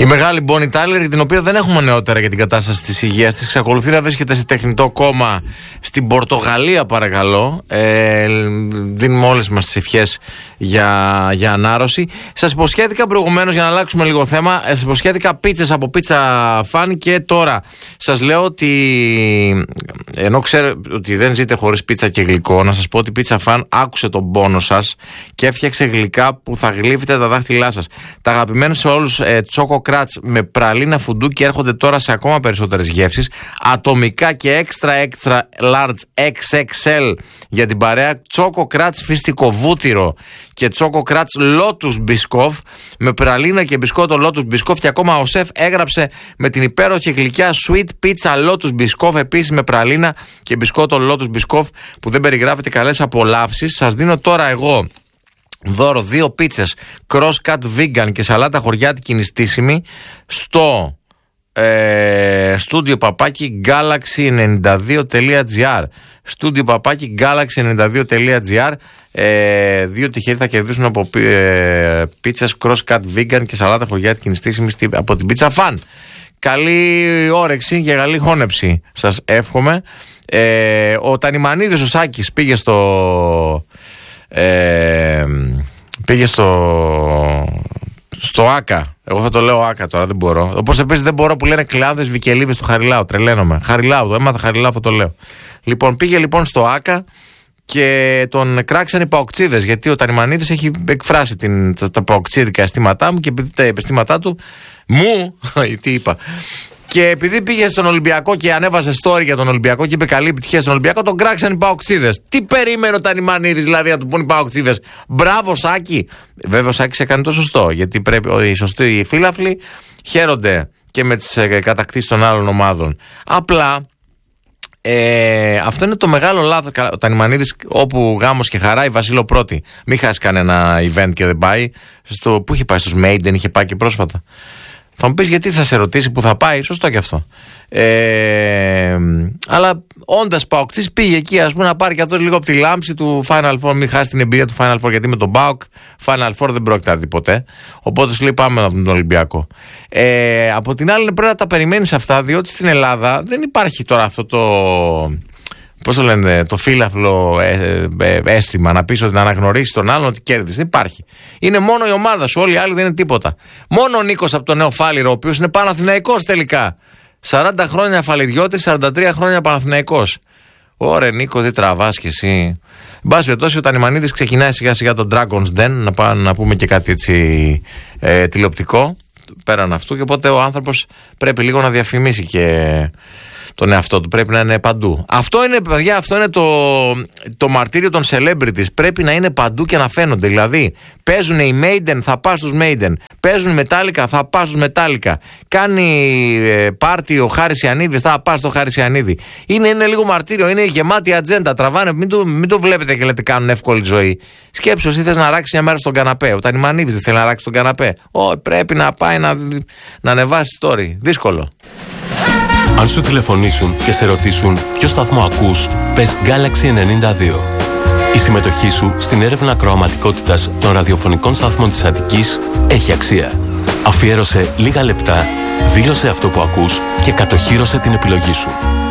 Η μεγάλη Μπόνι Τάιλερ, για την οποία δεν έχουμε νεότερα για την κατάσταση της υγείας της, εξακολουθεί να βρίσκεται σε τεχνητό κόμμα στην Πορτογαλία, παρακαλώ. Δίνουμε όλες μας τις ευχές για ανάρρωση. Σας υποσχέθηκα προηγουμένως, για να αλλάξουμε λίγο θέμα, σας υποσχέθηκα πίτσες από Pizza Fan και τώρα σας λέω ότι, ενώ ξέρω ότι δεν ζείτε χωρίς πίτσα και γλυκό, να σας πω ότι Pizza Fan άκουσε τον πόνο σας και έφτιαξε γλυκά που θα γλύφετε τα δάχτυλά σας. Τα αγαπημένα σε όλους Choco Crunch με πραλίνα φουντούκι έρχονται τώρα σε ακόμα περισσότερες γεύσεις. Ατομικά και extra large XXL για την παρέα. Choco Crunch φυστικό βούτυρο και Choco Crunch Lotus Biscoff με πραλίνα και μπισκότο Lotus Biscoff. Και ακόμα ο σεφ έγραψε με την υπέροχη γλυκιά Sweet Pizza Lotus Biscoff, επίσης με πραλίνα και μπισκότο Lotus Biscoff, που δεν περιγράφεται. Καλές απολαύσεις. Σας δίνω τώρα εγώ δώρο 2 πίτσες cross-cut vegan και σαλάτα χωριάτικη νηστίσιμη στο στούντιο παπάκι galaxy92.gr. στούντιο παπάκι galaxy92.gr. 2 τυχεροί θα κερδίσουν από πίτσες cross-cut vegan και σαλάτα χωριάτικη νηστίσιμη από την Pizza Fan. Καλή όρεξη και καλή χώνεψη σας εύχομαι. Ο Τανιμανίδης ο Σάκης πήγε στο Άκα. Εγώ θα το λέω Άκα τώρα, δεν μπορώ. Όπως επίσης δεν μπορώ που λένε κλάδες Βικελίδης του Χαριλάου. Τρελαίνομαι. Χαριλάου, το έμαθα Χαριλάου, αυτό το λέω. Λοιπόν, πήγε λοιπόν στο Άκα και τον κράξαν οι παοκτσίδες, γιατί ο Τανιμανίδης έχει εκφράσει τα παοκτσίδικα αισθήματά μου και επειδή τα αισθήματά του τι είπα. Και επειδή πήγε στον Ολυμπιακό και ανέβασε story για τον Ολυμπιακό και είπε καλή επιτυχία στον Ολυμπιακό, τον κράξαν οι παοκτσίδες. Τι περίμενε ο Τανιμανίδης δηλαδή να του πούν οι παοκτσίδες? Μπράβο Σάκη. Βέβαια ο Σάκης έκανε το σωστό, γιατί πρέπει οι σωστοί φίλαθλοι χαίρονται και με τις κατακτήσεις των άλλων ομάδων. Απλά αυτό είναι το μεγάλο λάθος. Ο Τανιμανίδης, όπου γάμος και χαρά, η Βασίλο πρώτη. Μην χάσει κανένα event και δεν πάει. Πού είχε πάει, στους Maiden είχε πάει και πρόσφατα. Θα μου πεις γιατί, θα σε ρωτήσει που θα πάει, σωστό και αυτό. Αλλά όντας παοκτής πήγε εκεί, ας πούμε, να πάρει και αυτό λίγο από τη λάμψη του Final Four. Μην χάσει την εμπειρία του Final Four, γιατί με τον ΠΑΟΚ Final Four δεν πρόκειται να δει ποτέ. Οπότε σου λέει πάμε από τον Ολυμπιακό. Από την άλλη πρέπει να τα περιμένεις αυτά, διότι στην Ελλάδα δεν υπάρχει τώρα αυτό το, πώς το λένε, το φύλαφλο αίσθημα να πεις ότι να αναγνωρίσεις τον άλλον ότι κέρδισε. Δεν υπάρχει. Είναι μόνο η ομάδα σου, όλοι οι άλλοι δεν είναι τίποτα. Μόνο ο Νίκος από το Νέο Φάληρο, ο οποίος είναι Παναθηναϊκός τελικά. 40 χρόνια Φαληριώτης, 43 χρόνια Παναθηναϊκός. Ωραία Νίκο, τι τραβάς κι εσύ. Εν πάση περιπτώσει, ο Τανιμανίδης ξεκινάει σιγά σιγά τον Dragon's Den, να πούμε και κάτι έτσι τηλεοπτικό πέραν αυτού, και οπότε ο άνθρωπος πρέπει λίγο να διαφημίσει και τον εαυτό του, πρέπει να είναι παντού. Αυτό είναι, παιδιά, αυτό είναι το μαρτύριο των celebrities. Πρέπει να είναι παντού και να φαίνονται. Δηλαδή, παίζουν οι Maiden, θα πας στους Maiden. Παίζουν οι Metallica, θα πας στους Metallica. Κάνει πάρτι ο Χάρης Ιαννίδης, θα πας στο Χάρης Ιαννίδη. Είναι λίγο μαρτύριο, είναι γεμάτη ατζέντα. Τραβάνε, μην το βλέπετε και λέτε κάνουν εύκολη ζωή. Σκέψου, εσύ θες να ράξεις μια μέρα στον καναπέ. Ο Τανιμανίδης δεν θέλει να ράξει τον καναπέ. Πρέπει να πάει να ανεβάσει story. Δύσκολο. Αν σου τηλεφωνήσουν και σε ρωτήσουν ποιο σταθμό ακούς, πες Galaxy 92. Η συμμετοχή σου στην έρευνα ακροαματικότητας των ραδιοφωνικών σταθμών της Αττικής έχει αξία. Αφιέρωσε λίγα λεπτά, δήλωσε αυτό που ακούς και κατοχύρωσε την επιλογή σου.